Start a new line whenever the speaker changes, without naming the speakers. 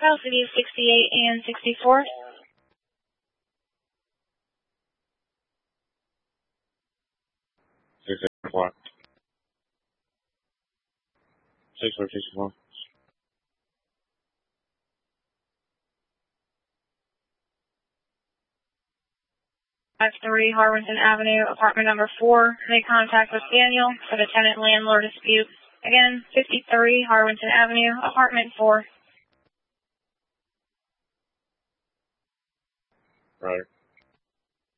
South City 68 and 64.
684. 64.
53 Harwinton Avenue, apartment number 4. Make contact with Daniel for the tenant-landlord dispute. Again, 53 Harwinton Avenue, apartment 4.
Right.